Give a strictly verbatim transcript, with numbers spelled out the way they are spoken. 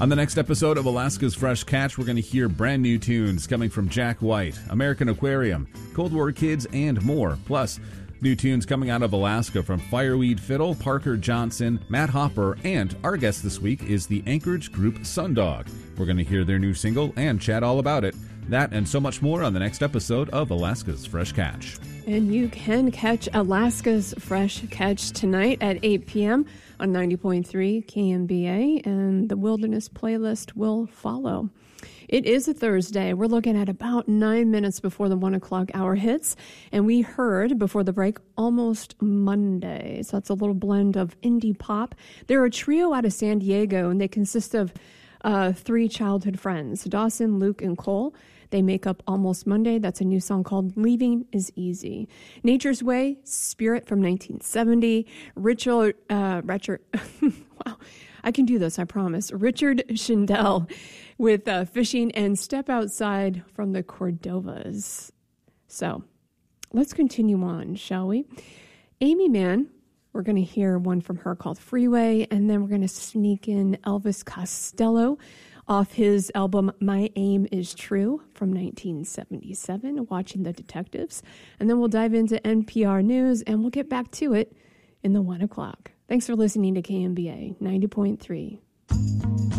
On the next episode of Alaska's Fresh Catch, we're going to hear brand new tunes coming from Jack White, American Aquarium, Cold War Kids, and more. Plus, new tunes coming out of Alaska from Fireweed Fiddle, Parker Johnson, Matt Hopper, and our guest this week is the Anchorage group Sundog. We're going to hear their new single and chat all about it. That and so much more on the next episode of Alaska's Fresh Catch. And you can catch Alaska's Fresh Catch tonight at eight p.m. on ninety point three K M B A, and the Wilderness playlist will follow. It is a Thursday. We're looking at about nine minutes before the one o'clock hour hits, and we heard before the break Almost Monday. So that's a little blend of indie pop. They're a trio out of San Diego, and they consist of uh, three childhood friends, Dawson, Luke, and Cole. They make up Almost Monday. That's a new song called Leaving is Easy. Nature's Way, Spirit from nineteen seventy. Richard, uh, Richard, wow, I can do this, I promise. Richard Schindel with uh, Fishing and Step Outside from the Cordovas. So let's continue on, shall we? Amy Mann, we're going to hear one from her called Freeway, and then we're going to sneak in Elvis Costello off his album My Aim Is True from nineteen seventy-seven, Watching the Detectives. And then we'll dive into N P R News, and we'll get back to it in the one o'clock. Thanks for listening to K M B A ninety point three.